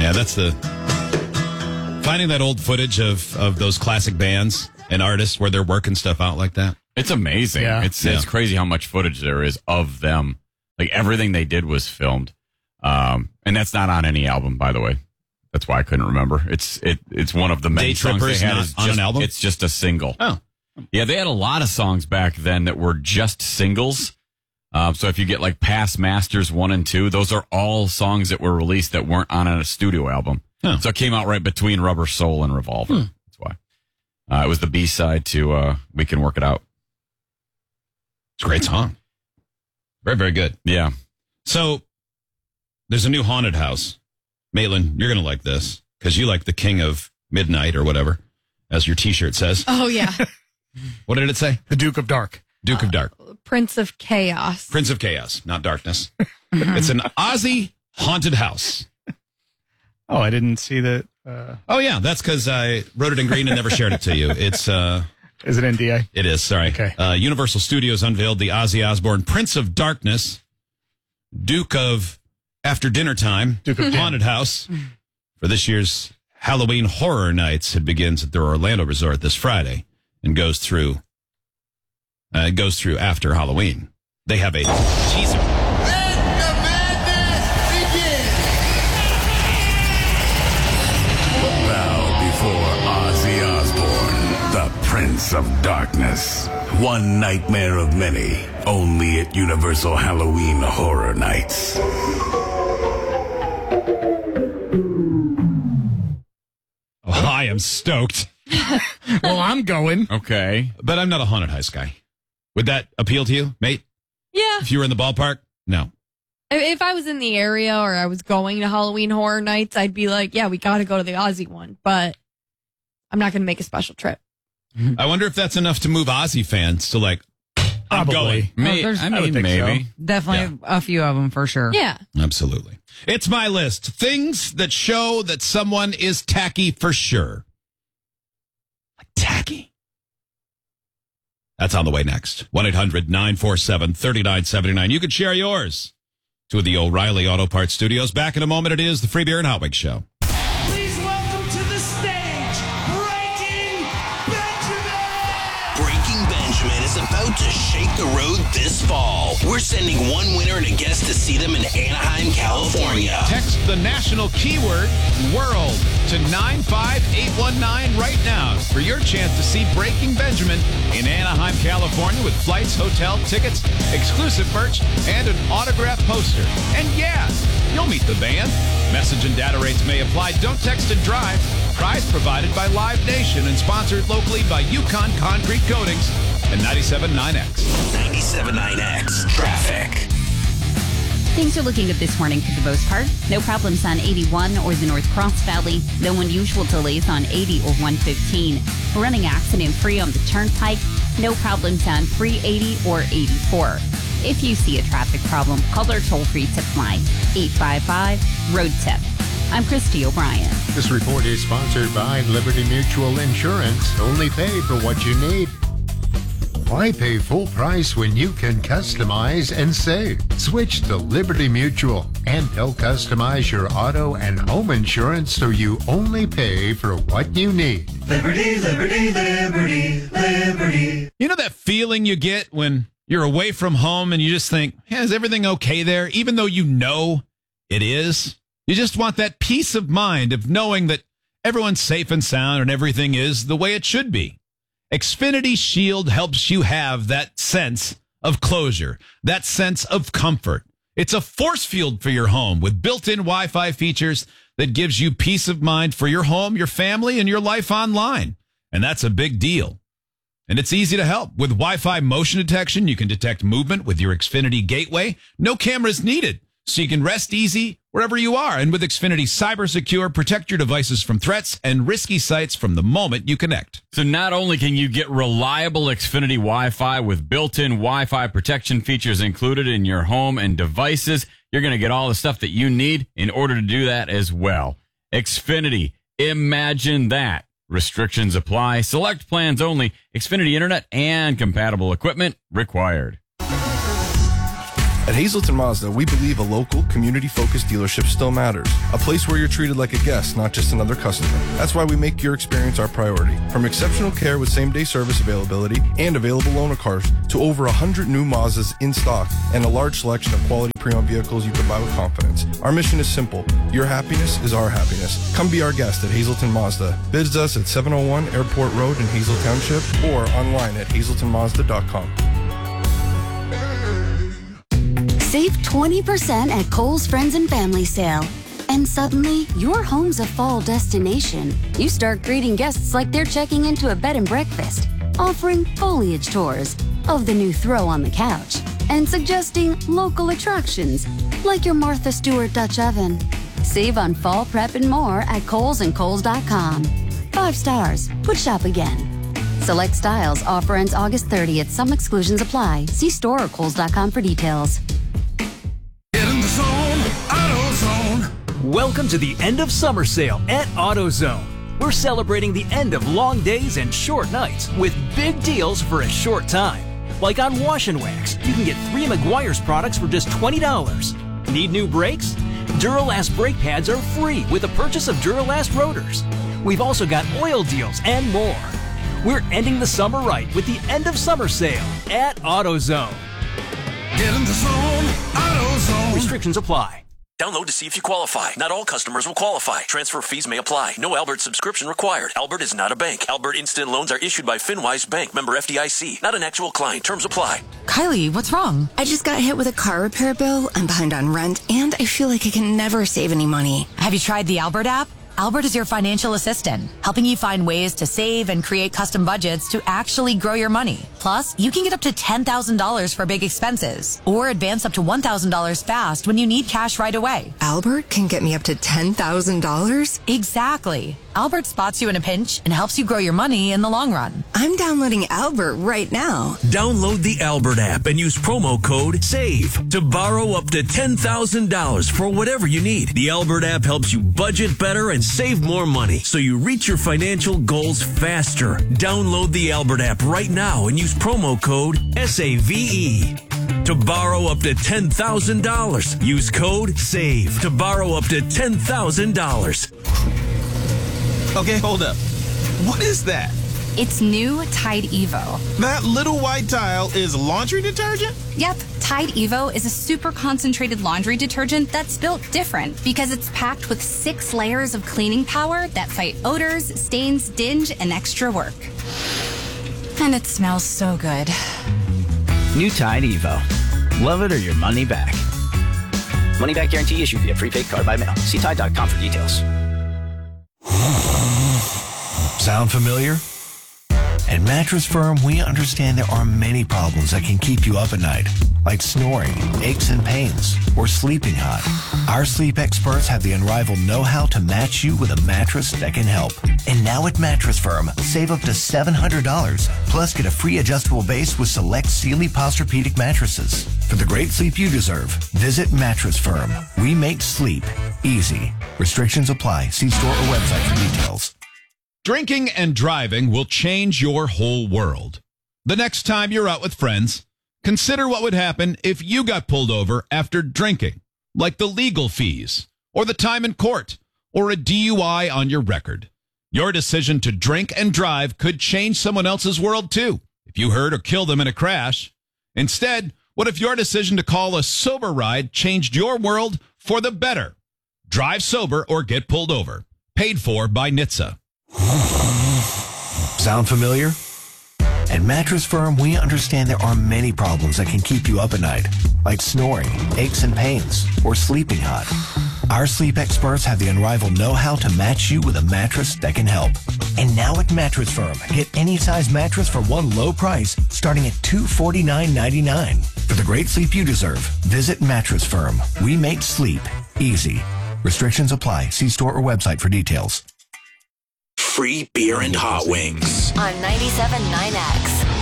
Yeah, that's finding that old footage of those classic bands and artists where they're working stuff out like that. It's amazing. Yeah. It's crazy how much footage there is of them. Like everything they did was filmed. And that's not on any album, by the way. That's why I couldn't remember. It's one of the many Day songs they Trippers had not is on just, an album? It's just a single. Oh. Yeah, they had a lot of songs back then that were just singles. So if you get like Past Masters 1 and 2, those are all songs that were released that weren't on a studio album. Huh. So it came out right between Rubber Soul and Revolver. That's why. It was the B-side to We Can Work It Out. It's a great song. Very, very good. Yeah. So there's a new haunted house. Maitland, you're going to like this because you like the King of Midnight or whatever, as your T-shirt says. Oh, yeah. What did it say? The Duke of Dark. Duke of Dark. Prince of Chaos. Prince of Chaos, not darkness. It's an Aussie haunted house. Oh, I didn't see that. Oh, yeah. That's because I wrote it in green and never shared it to you. It's... Is it NDA? It is, sorry. Okay. Universal Studios unveiled the Ozzy Osbourne Prince of Darkness, Duke of After Dinner Time, Duke of Haunted House for this year's Halloween Horror Nights. It begins at their Orlando resort this Friday and goes through after Halloween. They have a teaser. Let the madness begin! Bow before Ozzy Osbourne, the Prince of Darkness. One nightmare of many, only at Universal Halloween Horror Nights. Oh, I am stoked. Well, I'm going. Okay. But I'm not a haunted house guy. Would that appeal to you, mate? Yeah. If you were in the ballpark? No. If I was in the area or I was going to Halloween Horror Nights, I'd be like, yeah, we got to go to the Ozzy one. But I'm not going to make a special trip. I wonder if that's enough to move Ozzy fans to like, I'm going. there's- I I would mean, think maybe. so. Definitely a few of them for sure. Yeah. Absolutely. It's my list. Things that show that someone is tacky for sure. Like tacky. That's on the way next. 1-800-947-3979. You can share yours to the O'Reilly Auto Parts Studios. Back in a moment, it is the Free Beer and Hot Wings Show. Please welcome to the stage, Breaking Benjamin! Breaking Benjamin is about to shake the road this fall. We're sending one winner and a guest to see them in Anaheim, California. Text the national keyword WORLD to 95819 right now for your chance to see Breaking Benjamin in Anaheim, California with flights, hotel, tickets, exclusive merch, and an autographed poster. And yeah, you'll meet the band. Message and data rates may apply. Don't text and drive. Prize provided by Live Nation and sponsored locally by Yukon Concrete Coatings and 97.9X. 97.9X Traffic. Things are looking good this morning for the most part. No problems on 81 or the North Cross Valley. No unusual delays on 80 or 115. We're running accident-free on the Turnpike. No problems on 380 or 84. If you see a traffic problem, call our toll-free tip line, 855-ROAD-TIP. I'm Christy O'Brien. This report is sponsored by Liberty Mutual Insurance. Only pay for what you need. Why pay full price when you can customize and save? Switch to Liberty Mutual and they'll customize your auto and home insurance so you only pay for what you need. Liberty, liberty, liberty, liberty. You know that feeling you get when you're away from home and you just think, hey, is everything okay there? Even though you know it is. You just want that peace of mind of knowing that everyone's safe and sound and everything is the way it should be. Xfinity Shield helps you have that sense of closure, that sense of comfort. It's a force field for your home with built-in Wi-Fi features that gives you peace of mind for your home, your family, and your life online. And that's a big deal. And it's easy to help. With Wi-Fi motion detection, you can detect movement with your Xfinity gateway. No cameras needed, so you can rest easy wherever you are. And with Xfinity Cyber Secure, protect your devices from threats and risky sites from the moment you connect. So not only can you get reliable Xfinity Wi-Fi with built-in Wi-Fi protection features included in your home and devices, you're going to get all the stuff that you need in order to do that as well. Xfinity, imagine that. Restrictions apply. Select plans only. Xfinity Internet and compatible equipment required. At Hazleton Mazda, we believe a local, community-focused dealership still matters. A place where you're treated like a guest, not just another customer. That's why we make your experience our priority. From exceptional care with same-day service availability and available loaner cars to over 100 new Mazdas in stock and a large selection of quality pre-owned vehicles you can buy with confidence. Our mission is simple. Your happiness is our happiness. Come be our guest at Hazleton Mazda. Visit us at 701 Airport Road in Hazel Township or online at hazeltonmazda.com. Save 20% at Kohl's Friends and Family Sale. And suddenly, your home's a fall destination. You start greeting guests like they're checking into a bed and breakfast, offering foliage tours of the new throw on the couch, and suggesting local attractions like your Martha Stewart Dutch oven. Save on fall prep and more at Kohl's and Kohl's.com. 5 stars. Put shop again. Select styles. Offer ends August 30th. Some exclusions apply. See store or Kohl's.com for details. Get in the zone, AutoZone. Welcome to the end of summer sale at AutoZone. We're celebrating the end of long days and short nights with big deals for a short time. Like on Wash and Wax, you can get 3 Meguiar's products for just $20. Need new brakes? Duralast brake pads are free with the purchase of Duralast rotors. We've also got oil deals and more. We're ending the summer right with the end of summer sale at AutoZone. Get in the zone, AutoZone. Restrictions apply. Download to see if you qualify. Not all customers will qualify. Transfer fees may apply. No Albert subscription required. Albert is not a bank. Albert Instant Loans are issued by FinWise Bank, member FDIC. Not an actual client. Terms apply. Kylie, what's wrong? I just got hit with a car repair bill. I'm behind on rent, and I feel like I can never save any money. Have you tried the Albert app? Albert is your financial assistant, helping you find ways to save and create custom budgets to actually grow your money. Plus, you can get up to $10,000 for big expenses or advance up to $1,000 fast when you need cash right away. Albert can get me up to $10,000? Exactly. Albert spots you in a pinch and helps you grow your money in the long run. I'm downloading Albert right now. Download the Albert app and use promo code SAVE to borrow up to $10,000 for whatever you need. The Albert app helps you budget better and save more money so you reach your financial goals faster. Download the Albert app right now and use promo code SAVE to borrow up to $10,000. Use code SAVE to borrow up to $10,000. Okay, hold up. What is that? It's new Tide Evo. That little white tile is laundry detergent? Yep, Tide Evo is a super concentrated laundry detergent that's built different because it's packed with 6 layers of cleaning power that fight odors, stains, dinge, and extra work. And it smells so good. New Tide Evo. Love it or your money back. Money back guarantee issued via prepaid card by mail. See Tide.com for details. Sound familiar? At Mattress Firm, we understand there are many problems that can keep you up at night, like snoring, aches and pains, or sleeping hot. Our sleep experts have the unrivaled know-how to match you with a mattress that can help. And now at Mattress Firm, save up to $700, plus get a free adjustable base with select Sealy Posturepedic mattresses. For the great sleep you deserve, visit Mattress Firm. We make sleep easy. Restrictions apply. See store or website for details. Drinking and driving will change your whole world. The next time you're out with friends, consider what would happen if you got pulled over after drinking, like the legal fees, or the time in court, or a DUI on your record. Your decision to drink and drive could change someone else's world, too, if you hurt or killed them in a crash. Instead, what if your decision to call a sober ride changed your world for the better? Drive sober or get pulled over. Paid for by NHTSA. Sound familiar? At Mattress Firm, we understand there are many problems that can keep you up at night, like snoring, aches and pains, or sleeping hot. Our sleep experts have the unrivaled know-how to match you with a mattress that can help. And now at Mattress Firm, get any size mattress for one low price, starting at $249.99. For the great sleep you deserve, visit Mattress Firm. We make sleep easy. Restrictions apply. See store or website for details. Free beer and hot wings. On 97.9X.